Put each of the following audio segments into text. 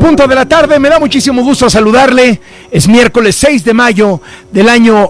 punto de la tarde, me da muchísimo gusto saludarle. Es miércoles 6 de mayo del año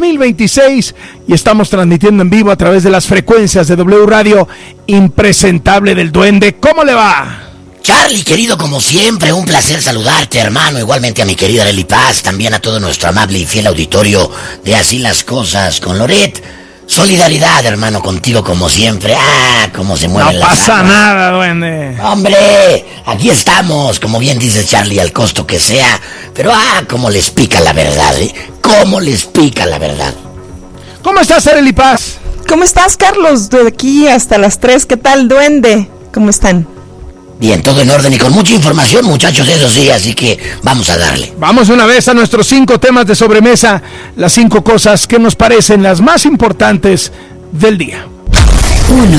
2026 y estamos transmitiendo en vivo a través de las frecuencias de W Radio, Impresentable del Duende. ¿Cómo le va? Charlie, querido, como siempre, un placer saludarte, hermano. Igualmente a mi querida Lely Paz, también a todo nuestro amable y fiel auditorio de Así las Cosas con Loret. Solidaridad, hermano, contigo como siempre. Cómo se mueven las aguas. No pasa nada, duende. Hombre, aquí estamos, como bien dice Charlie, al costo que sea. Pero cómo les pica la verdad, Cómo les pica la verdad. ¿Cómo estás, Lely Paz? ¿Cómo estás, Carlos? De aquí hasta las 3, ¿qué tal, duende? ¿Cómo están? Bien, todo en orden y con mucha información, muchachos, eso sí, así que vamos a darle. Vamos una vez a nuestros 5 temas de sobremesa, las 5 cosas que nos parecen las más importantes del día. 1.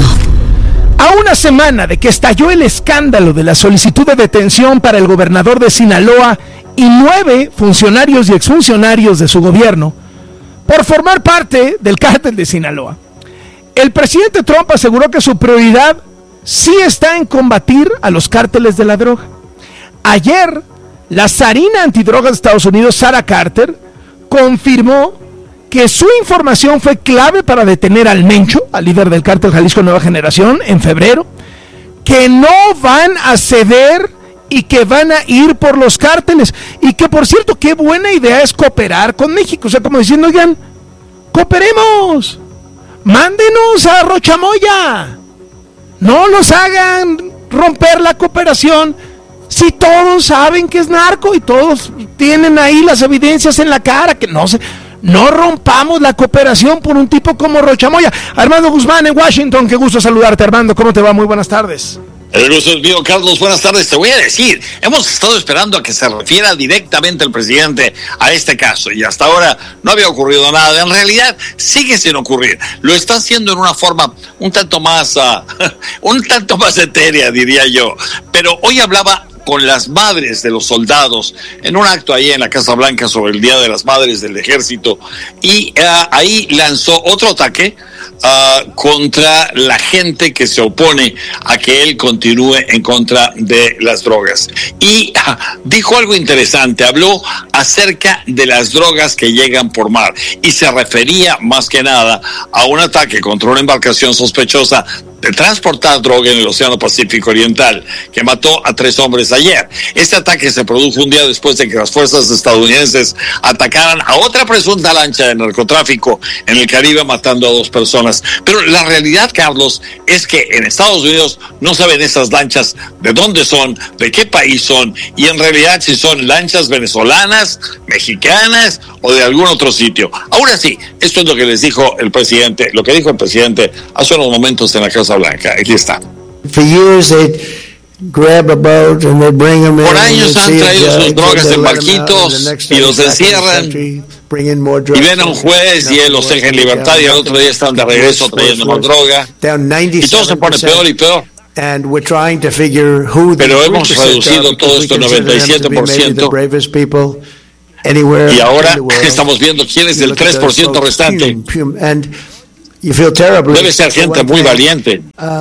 A una semana de que estalló el escándalo de la solicitud de detención para el gobernador de Sinaloa y 9 funcionarios y exfuncionarios de su gobierno por formar parte del cártel de Sinaloa, el presidente Trump aseguró que su prioridad sí está en combatir a los cárteles de la droga. Ayer, la zarina antidrogas de Estados Unidos, Sarah Carter, confirmó que su información fue clave para detener al Mencho, al líder del cártel Jalisco Nueva Generación, en febrero, que no van a ceder y que van a ir por los cárteles. Y que, por cierto, qué buena idea es cooperar con México. O sea, como diciendo, oigan, cooperemos, mándenos a Rochamoya. No los hagan romper la cooperación si todos saben que es narco y todos tienen ahí las evidencias en la cara. Que no rompamos la cooperación por un tipo como Rochamoya. Armando Guzmán en Washington, qué gusto saludarte, Armando. ¿Cómo te va? Muy buenas tardes. El gusto es mío, Carlos. Buenas tardes. Te voy a decir, hemos estado esperando a que se refiera directamente el presidente a este caso y hasta ahora no había ocurrido nada. En realidad sigue sin ocurrir. Lo está haciendo en una forma un tanto más etérea, diría yo. Pero hoy hablaba con las madres de los soldados en un acto ahí en la Casa Blanca sobre el Día de las Madres del Ejército y ahí lanzó otro ataque contra la gente que se opone a que él continúe en contra de las drogas. Y dijo algo interesante, habló acerca de las drogas que llegan por mar y se refería más que nada a un ataque contra una embarcación sospechosa de transportar droga en el Océano Pacífico Oriental, que mató a 3 hombres ayer. Este ataque se produjo un día después de que las fuerzas estadounidenses atacaran a otra presunta lancha de narcotráfico en el Caribe, matando a 2 personas. Pero la realidad, Carlos, es que en Estados Unidos no saben esas lanchas de dónde son, de qué país son, y en realidad si son lanchas venezolanas, mexicanas o de algún otro sitio. Aún así, esto es lo que les dijo el presidente, lo que dijo el presidente hace unos momentos en la Casa Blanca. Aquí está. Por años han traído sus drogas en barquitos y los encierran y ven a un juez y él los deja en libertad y al otro día están de regreso trayendo más droga y todo se pone peor y peor. Pero hemos reducido todo esto al 97% y ahora estamos viendo quién es el 3% restante. Debe ser gente muy valiente.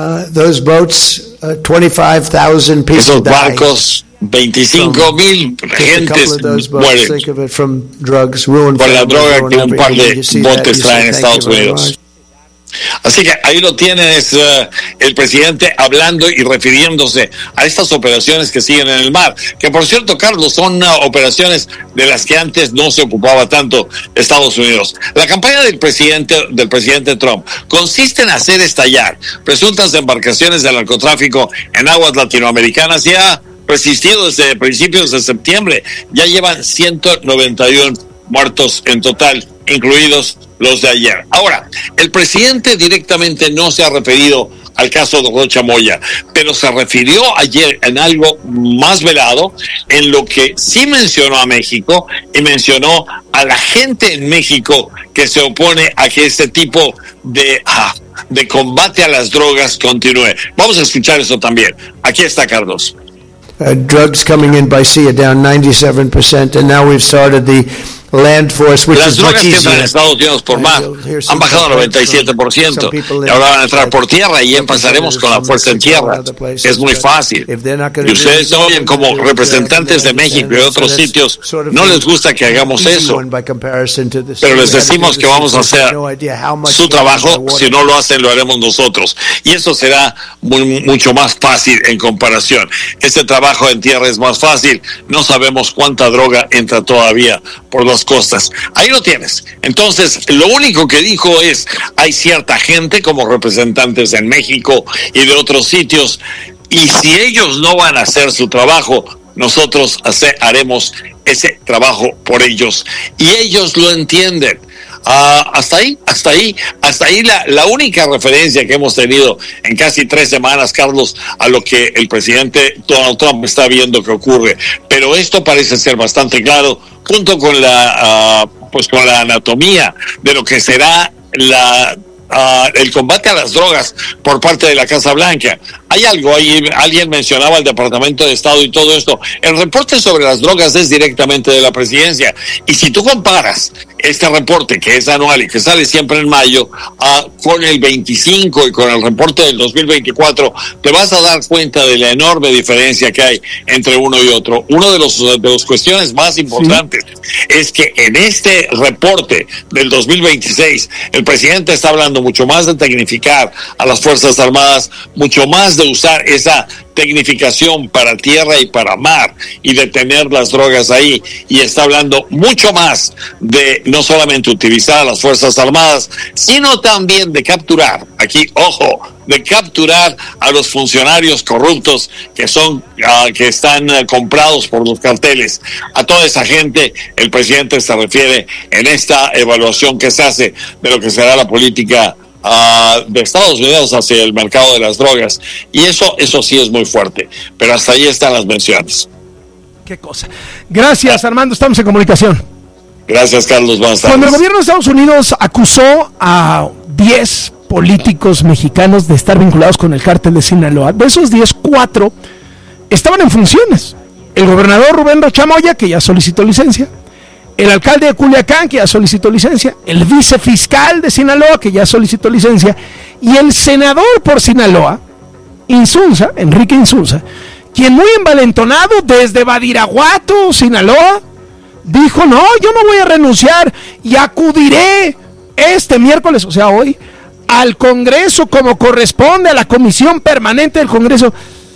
Esos barcos, 25,000 gentes mueren por la droga que un par de botes traen en Estados Unidos. Así que ahí lo tienes, el presidente hablando y refiriéndose a estas operaciones que siguen en el mar, que por cierto, Carlos, son operaciones de las que antes no se ocupaba tanto Estados Unidos. La campaña del presidente Trump consiste en hacer estallar presuntas embarcaciones de narcotráfico en aguas latinoamericanas y ha resistido desde principios de septiembre. Ya llevan 191 muertos en total, incluidos los de ayer. Ahora, el presidente directamente no se ha referido al caso de Rochamoya, pero se refirió ayer en algo más velado, en lo que sí mencionó a México y mencionó a la gente en México que se opone a que este tipo de combate a las drogas continúe. Vamos a escuchar eso también. Aquí está Carlos. Drugs coming in by sea are down 97%, and now we've started the Las drogas que entran en Estados Unidos por mar han bajado 97%, y ahora van a entrar por tierra y empezaremos con la fuerza en tierra. Es muy fácil. Y ustedes oyen como representantes de México y de otros sitios, no les gusta que hagamos eso, pero les decimos que vamos a hacer su trabajo. Si no lo hacen, lo haremos nosotros. Y eso será mucho más fácil en comparación. Este trabajo en tierra es más fácil. No sabemos cuánta droga entra todavía por las costas. Ahí lo tienes. Entonces, lo único que dijo es, hay cierta gente como representantes en México y de otros sitios, y si ellos no van a hacer su trabajo, nosotros haremos ese trabajo por ellos. Y ellos lo entienden. Hasta ahí la única referencia que hemos tenido en casi 3 semanas, Carlos, a lo que el presidente Donald Trump está viendo que ocurre. Pero esto parece ser bastante claro, junto con con la anatomía de lo que será el combate a las drogas por parte de la Casa Blanca. Hay algo ahí, alguien mencionaba el Departamento de Estado y todo esto. El reporte sobre las drogas es directamente de la presidencia. Y si tú comparas este reporte, que es anual y que sale siempre en mayo, con el 25 y con el reporte del 2024, te vas a dar cuenta de la enorme diferencia que hay entre uno y otro. Uno de las cuestiones más importantes es que en este reporte del 2026, el presidente está hablando mucho más de tecnificar a las Fuerzas Armadas, mucho más de usar esa tecnificación para tierra y para mar y de tener las drogas ahí, y está hablando mucho más de no solamente utilizar a las Fuerzas Armadas, sino también de capturar, aquí ojo, de capturar a los funcionarios corruptos que están comprados por los carteles. A toda esa gente el presidente se refiere en esta evaluación que se hace de lo que será la política de Estados Unidos hacia el mercado de las drogas, y eso sí es muy fuerte, pero hasta ahí están las menciones. Qué cosa. Gracias, Armando, estamos en comunicación. Gracias, Carlos, buenas tardes. Cuando el gobierno de Estados Unidos acusó a 10 políticos mexicanos de estar vinculados con el cártel de Sinaloa, de esos 10, 4 estaban en funciones. El gobernador Rubén Rocha Moya, que ya solicitó licencia; el alcalde de Culiacán, que ya solicitó licencia; el vicefiscal de Sinaloa, que ya solicitó licencia; y el senador por Sinaloa, Enrique Insunza, quien muy envalentonado desde Badiraguato, Sinaloa, dijo, no, yo no voy a renunciar y acudiré este miércoles, o sea hoy, al Congreso como corresponde, a la Comisión Permanente del Congreso,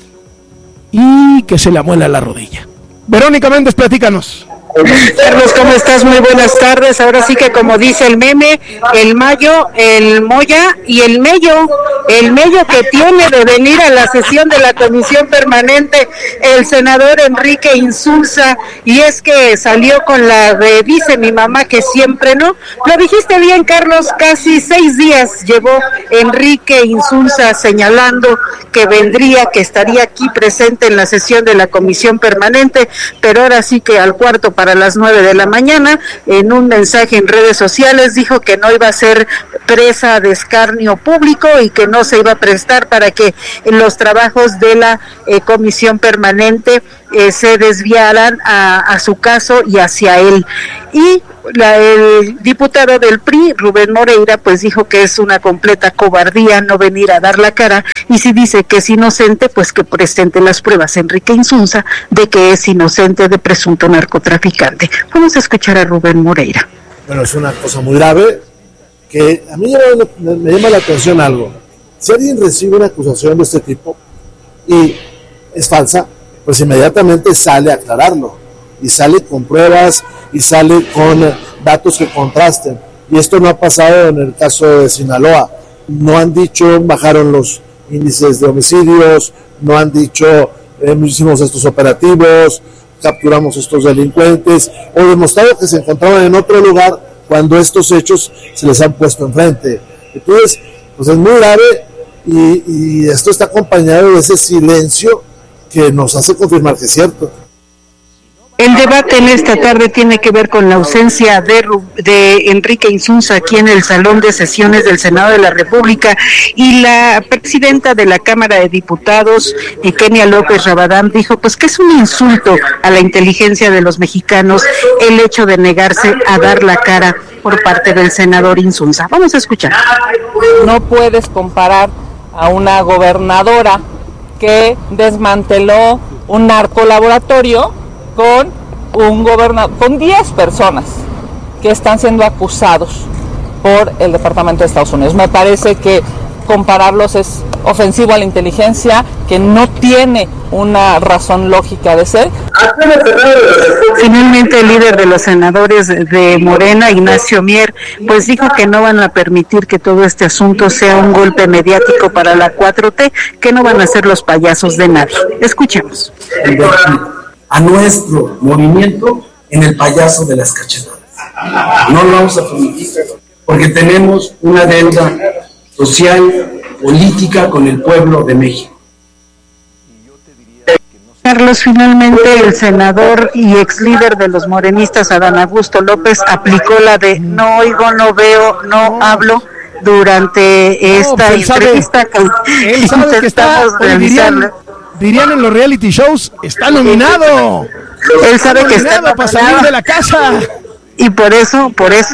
y que se le amuela la rodilla. Verónica Méndez, platícanos. Carlos, ¿cómo estás? Muy buenas tardes. Ahora sí que, como dice el meme, el Mayo, el Moya y el Mello que tiene de venir a la sesión de la Comisión Permanente el senador Enrique Insunza, y es que salió con la de dice mi mamá que siempre no. Lo dijiste bien, Carlos, casi 6 días llevó Enrique Insunza señalando que vendría, que estaría aquí presente en la sesión de la Comisión Permanente, pero ahora sí que al cuarto para las 9 de la mañana, en un mensaje en redes sociales, dijo que no iba a ser presa de escarnio público y que no se iba a prestar para que los trabajos de la Comisión Permanente se desviaran a su caso y hacia él. Y el diputado del PRI, Rubén Moreira, pues dijo que es una completa cobardía no venir a dar la cara, y si dice que es inocente, pues que presente las pruebas Enrique Insunza de que es inocente de presunto narcotraficante. Vamos a escuchar a Rubén Moreira. Bueno, es una cosa muy grave, que a mí me llama la atención algo. Si alguien recibe una acusación de este tipo y es falsa, pues inmediatamente sale a aclararlo, y sale con pruebas, y sale con datos que contrasten. Y esto no ha pasado en el caso de Sinaloa. No han dicho, bajaron los índices de homicidios, no han dicho, hicimos estos operativos, capturamos estos delincuentes, o demostrado que se encontraban en otro lugar cuando estos hechos se les han puesto enfrente. Entonces, pues es muy grave, y esto está acompañado de ese silencio que nos hace confirmar que es cierto. El debate en esta tarde tiene que ver con la ausencia de Enrique Insunza aquí en el Salón de Sesiones del Senado de la República, y la presidenta de la Cámara de Diputados, Kenia López Rabadán, dijo pues que es un insulto a la inteligencia de los mexicanos el hecho de negarse a dar la cara por parte del senador Insunza. Vamos a escuchar. No puedes comparar a una gobernadora que desmanteló un narcolaboratorio con un gobernador, con 10 personas que están siendo acusados por el Departamento de Estados Unidos. Me parece que compararlos es ofensivo a la inteligencia, que no tiene una razón lógica de ser. Finalmente, el líder de los senadores de Morena, Ignacio Mier, pues dijo que no van a permitir que todo este asunto sea un golpe mediático para la 4T, que no van a ser los payasos de nadie. Escuchemos. A nuestro movimiento en el payaso de las cachetadas. No lo vamos a permitir porque tenemos una deuda social, política con el pueblo de México. Carlos, finalmente el senador y ex líder de los morenistas, Adán Augusto López, aplicó la de no oigo, no veo, no hablo durante esta entrevista él sabe que estamos realizando. Dirían en los reality shows, está nominado. Él sabe que está nominado para salir de la casa. Y por eso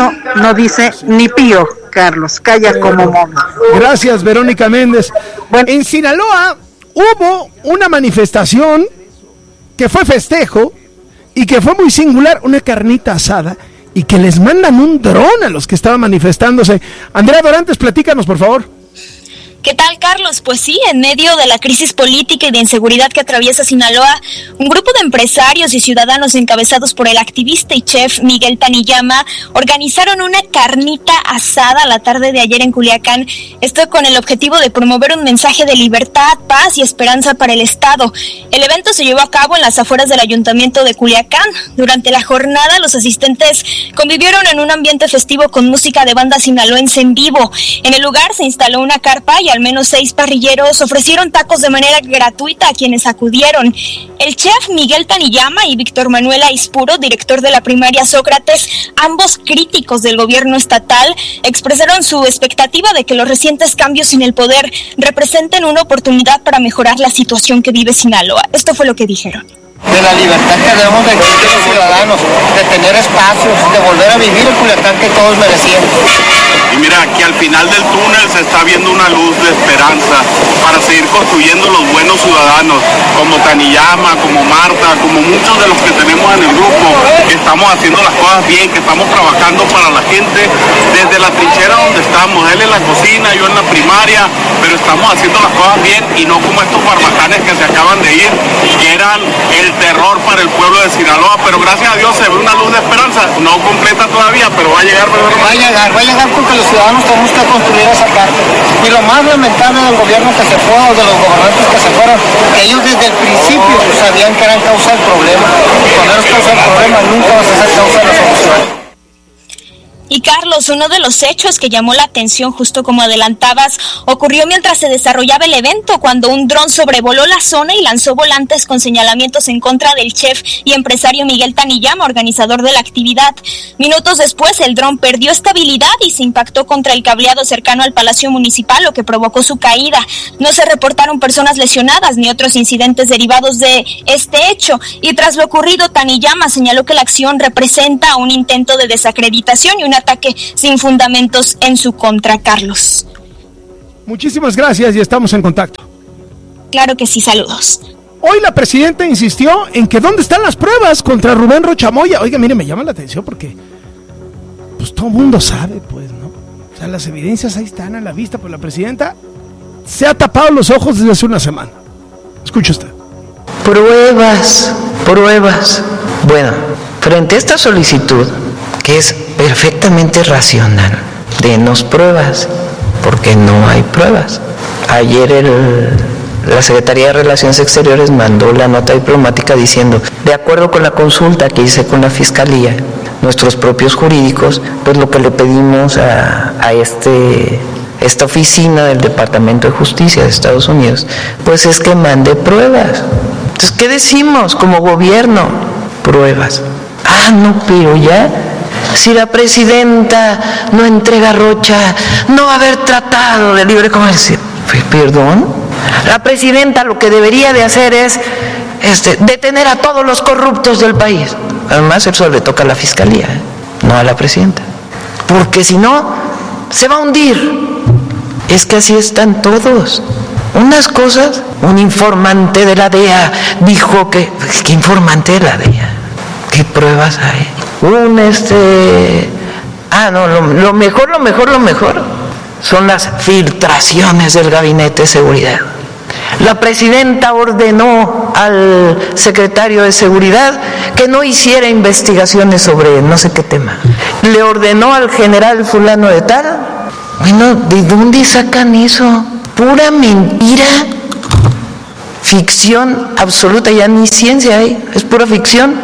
no dice ni pío, Carlos, calla como mono. Gracias, Verónica Méndez. Bueno, en Sinaloa hubo una manifestación que fue festejo y que fue muy singular, una carnita asada, y que les mandan un dron a los que estaban manifestándose. Andrea Dorantes, platícanos, por favor. ¿Qué tal, Carlos? Pues sí, en medio de la crisis política y de inseguridad que atraviesa Sinaloa, un grupo de empresarios y ciudadanos encabezados por el activista y chef Miguel Taniyama organizaron una carnita asada la tarde de ayer en Culiacán, esto con el objetivo de promover un mensaje de libertad, paz y esperanza para el Estado. El evento se llevó a cabo en las afueras del Ayuntamiento de Culiacán. Durante la jornada, los asistentes convivieron en un ambiente festivo con música de banda sinaloense en vivo. En el lugar se instaló una carpa y al menos 6 parrilleros ofrecieron tacos de manera gratuita a quienes acudieron. El chef Miguel Taniyama y Víctor Manuel Aispuro, director de la primaria Sócrates, ambos críticos del gobierno estatal, expresaron su expectativa de que los recientes cambios en el poder representen una oportunidad para mejorar la situación que vive Sinaloa. Esto fue lo que dijeron. De la libertad que debemos de exigir a los ciudadanos, de tener espacios, de volver a vivir el Culiacán que todos merecíamos. Y mira, aquí al final del túnel se está viendo una luz de esperanza para seguir construyendo los buenos ciudadanos, como Taniyama, como Marta, como muchos de los que tenemos en el grupo, que estamos haciendo las cosas bien, que estamos trabajando para la gente desde la trinchera donde estamos, él en la cocina, yo en la primaria, pero estamos haciendo las cosas bien y no como estos barbajanes que se acaban de ir, que eran el terror para el pueblo de Sinaloa, pero gracias a Dios se ve una luz de esperanza, no completa todavía, pero va a llegar. Va a llegar porque los ciudadanos tenemos que construir esa parte. Y lo más lamentable del gobierno que se fue, o de los gobernantes que se fueron, que ellos desde el principio sabían que eran causa del problema. Y cuando eres causa del problema, nunca vas a ser causa de la solución. Y Carlos, uno de los hechos que llamó la atención, justo como adelantabas, ocurrió mientras se desarrollaba el evento, cuando un dron sobrevoló la zona y lanzó volantes con señalamientos en contra del chef y empresario Miguel Taniyama, organizador de la actividad. Minutos después, el dron perdió estabilidad y se impactó contra el cableado cercano al Palacio Municipal, lo que provocó su caída. No se reportaron personas lesionadas ni otros incidentes derivados de este hecho. Y tras lo ocurrido, Taniyama señaló que la acción representa un intento de desacreditación y una ataque sin fundamentos en su contra, Carlos. Muchísimas gracias y estamos en contacto. Claro que sí, saludos. Hoy la presidenta insistió en que ¿dónde están las pruebas contra Rubén Rocha Moya? Oiga, mire, me llama la atención porque pues todo el mundo sabe, pues, ¿no? O sea, las evidencias ahí están a la vista, pues la presidenta se ha tapado los ojos desde hace una semana. Escuche usted. Pruebas. Bueno, frente a esta solicitud, que es perfectamente racional, denos pruebas, porque no hay pruebas. Ayer la Secretaría de Relaciones Exteriores mandó la nota diplomática diciendo, de acuerdo con la consulta que hice con la Fiscalía, nuestros propios jurídicos, pues lo que le pedimos a esta oficina del Departamento de Justicia de Estados Unidos, pues es que mande pruebas. Entonces, ¿qué decimos como gobierno? pruebas. No, pero ya, si la presidenta no entrega a Rocha, no va a haber tratado de libre comercio. ¿Perdón? La presidenta lo que debería de hacer es detener a todos los corruptos del país. Además, eso le toca a la fiscalía, no a la presidenta. Porque si no, se va a hundir. Es que así están todos. Unas cosas, un informante de la DEA dijo que... ¿Qué informante de la DEA? ¿Qué pruebas hay? Lo mejor son las filtraciones del Gabinete de Seguridad. La presidenta ordenó al secretario de Seguridad que no hiciera investigaciones sobre no sé qué tema. Le ordenó al general fulano de tal. Bueno, ¿de dónde sacan eso? Pura mentira. Ficción absoluta, ya ni ciencia hay, es pura ficción.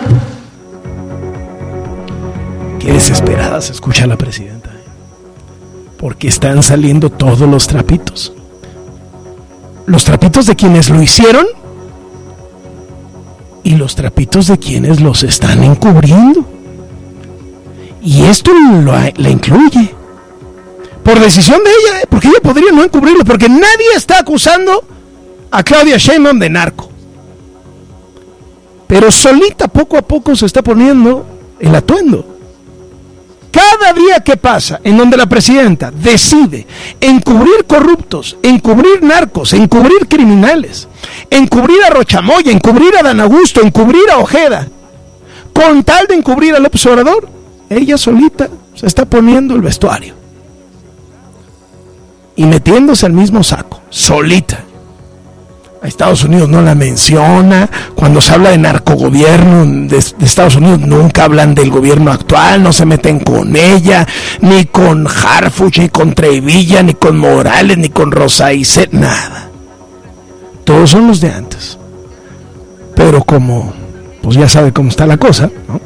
Qué desesperada se escucha la presidenta, porque están saliendo todos los trapitos. Los trapitos de quienes lo hicieron y los trapitos de quienes los están encubriendo. Y esto la incluye. Por decisión de ella, porque ella podría no encubrirlo, porque nadie está acusando a Claudia Sheinbaum de narco. Pero solita, poco a poco, se está poniendo el atuendo. Cada día que pasa en donde la presidenta decide encubrir corruptos, encubrir narcos, encubrir criminales, encubrir a Rocha Moya, encubrir a Dan Augusto, encubrir a Ojeda, con tal de encubrir a López Obrador, ella solita se está poniendo el vestuario y metiéndose al mismo saco, solita. A Estados Unidos no la menciona. Cuando se habla de narcogobierno de Estados Unidos, nunca hablan del gobierno actual, no se meten con ella, ni con Harfuch, ni con Trevilla, ni con Morales, ni con Rosa Isela, nada. Todos son los de antes. Pero como, pues ya sabe cómo está la cosa, ¿no?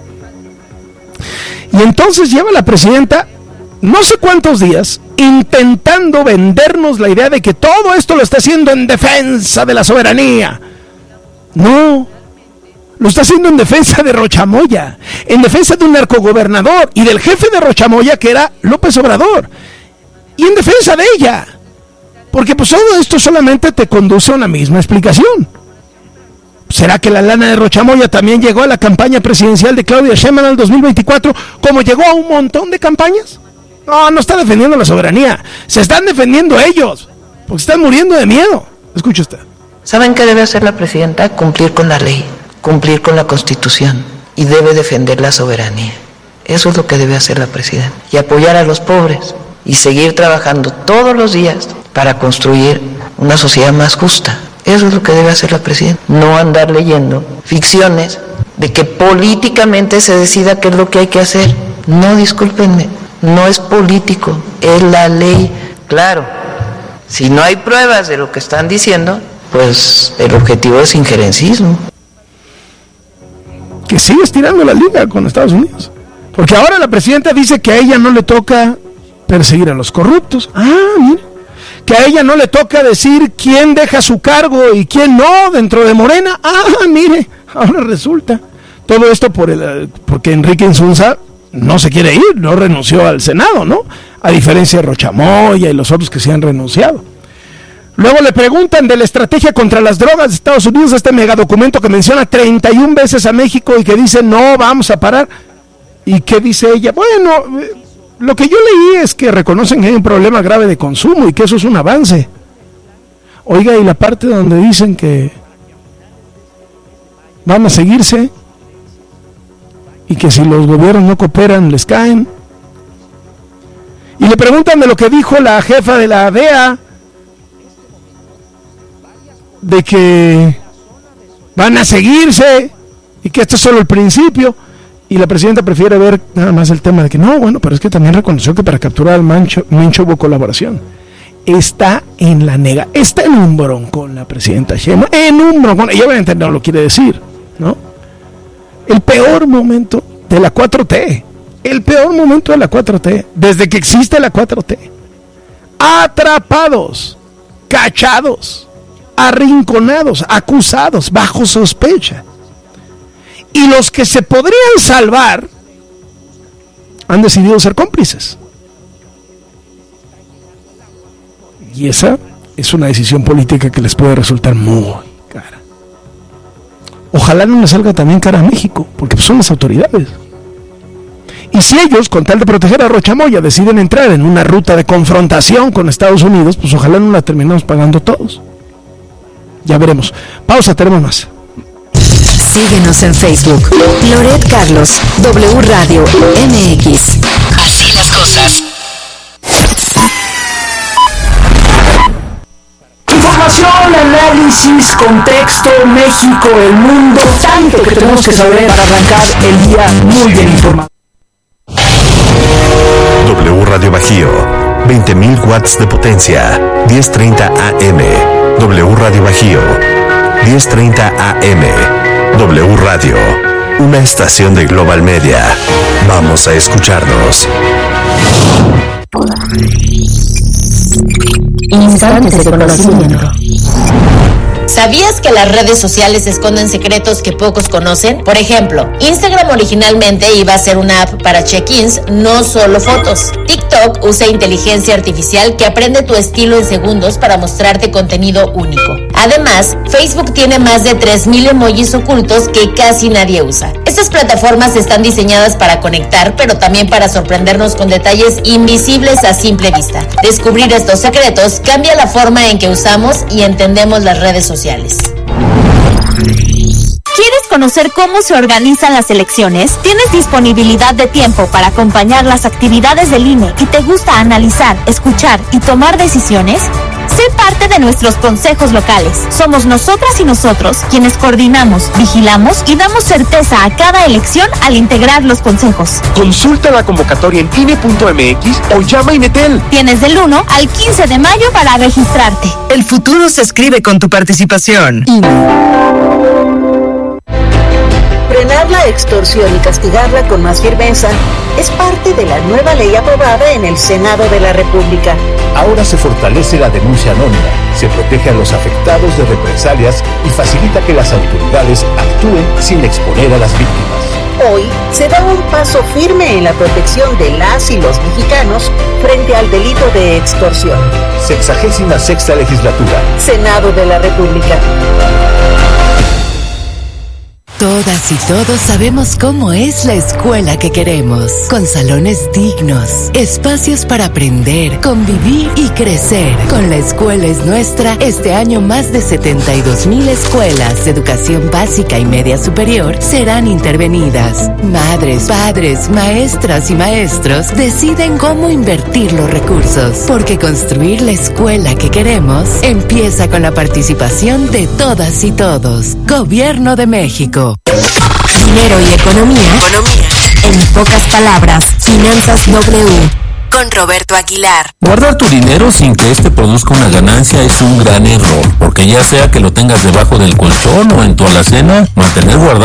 Y entonces lleva la presidenta no sé cuántos días intentando vendernos la idea de que todo esto lo está haciendo en defensa de la soberanía. No, lo está haciendo en defensa de Rocha Moya, en defensa de un narcogobernador y del jefe de Rocha Moya, que era López Obrador, y en defensa de ella, porque pues todo esto solamente te conduce a una misma explicación. ¿Será que la lana de Rocha Moya también llegó a la campaña presidencial de Claudia Sheinbaum en el 2024, como llegó a un montón de campañas? No está defendiendo la soberanía, se están defendiendo ellos, porque están muriendo de miedo. Escucha usted. ¿Saben qué debe hacer la presidenta? Cumplir con la ley, cumplir con la Constitución, y debe defender la soberanía. Eso es lo que debe hacer la presidenta, y apoyar a los pobres, y seguir trabajando todos los días para construir una sociedad más justa. Eso es lo que debe hacer la presidenta, no andar leyendo ficciones de que políticamente se decida qué es lo que hay que hacer. No, discúlpenme, no es político, es la ley. Claro, si no hay pruebas de lo que están diciendo, pues el objetivo es injerencismo. Que sigue estirando la liga con Estados Unidos, porque ahora la presidenta dice que a ella no le toca perseguir a los corruptos. Mire, que a ella no le toca decir quién deja su cargo y quién no dentro de Morena. Mire, ahora resulta todo esto porque Enrique Insunza no se quiere ir, no renunció al Senado, ¿no? A diferencia de Rocha Moya y los otros que se han renunciado. Luego le preguntan de la estrategia contra las drogas de Estados Unidos, este megadocumento que menciona 31 veces a México y que dice no vamos a parar. ¿Y qué dice ella? Bueno, lo que yo leí es que reconocen que hay un problema grave de consumo y que eso es un avance. Oiga, y la parte donde dicen que van a seguirse y que si los gobiernos no cooperan les caen. Y le preguntan de lo que dijo la jefa de la DEA, de que van a seguirse y que esto es solo el principio. Y la presidenta prefiere ver nada más el tema de que no, bueno, pero es que también reconoció que para capturar al Mencho hubo colaboración. Está en la nega, está en un broncón la presidenta Sheinbaum, en un broncón, ella obviamente no lo quiere decir, ¿no? El peor momento de la 4T, el peor momento de la 4T, desde que existe la 4T. Atrapados, cachados, arrinconados, acusados, bajo sospecha. Y los que se podrían salvar han decidido ser cómplices. Y esa es una decisión política que les puede resultar muy cara. Ojalá no les salga también cara a México, porque son las autoridades. Y si ellos, con tal de proteger a Rocha Moya, deciden entrar en una ruta de confrontación con Estados Unidos, pues ojalá no la terminemos pagando todos. Ya veremos. Pausa, tenemos más. Síguenos en Facebook. Loret Carlos, W Radio MX. Así las cosas. Información, análisis, contexto, México, el mundo, tanto que tenemos que saber para arrancar el día muy bien informado. W Radio Bajío, 20.000 watts de potencia, 10:30 AM. W Radio Bajío, 10:30 AM. W Radio, una estación de Global Media. Vamos a escucharnos. Instantes de conocimiento. ¿Sabías que las redes sociales esconden secretos que pocos conocen? Por ejemplo, Instagram originalmente iba a ser una app para check-ins, no solo fotos. TikTok usa inteligencia artificial que aprende tu estilo en segundos para mostrarte contenido único. Además, Facebook tiene más de 3,000 emojis ocultos que casi nadie usa. Estas plataformas están diseñadas para conectar, pero también para sorprendernos con detalles invisibles a simple vista. Descubrir estos secretos cambia la forma en que usamos y entendemos las redes sociales. ¿Quieres conocer cómo se organizan las elecciones? ¿Tienes disponibilidad de tiempo para acompañar las actividades del INE y te gusta analizar, escuchar y tomar decisiones? Sé parte de nuestros consejos locales. Somos nosotras y nosotros quienes coordinamos, vigilamos y damos certeza a cada elección al integrar los consejos. Consulta la convocatoria en INE.mx o llama a Inetel. Tienes del 1 al 15 de mayo para registrarte. El futuro se escribe con tu participación. Frenar la extorsión y castigarla con más firmeza es parte de la nueva ley aprobada en el Senado de la República. Ahora se fortalece la denuncia anónima, se protege a los afectados de represalias y facilita que las autoridades actúen sin exponer a las víctimas. Hoy se da un paso firme en la protección de las y los mexicanos frente al delito de extorsión. 66ª Legislatura. Senado de la República. Todas y todos sabemos cómo es la escuela que queremos, con salones dignos, espacios para aprender, convivir y crecer. Con La Escuela es Nuestra, este año más de 72,000 escuelas de educación básica y media superior serán intervenidas. Madres, padres, maestras y maestros deciden cómo invertir los recursos, porque construir la escuela que queremos empieza con la participación de todas y todos. Gobierno de México. Dinero y economía. En pocas palabras, Finanzas W. Con Roberto Aguilar. Guardar tu dinero sin que este produzca una ganancia es un gran error, porque ya sea que lo tengas debajo del colchón o en tu alacena, mantener guardado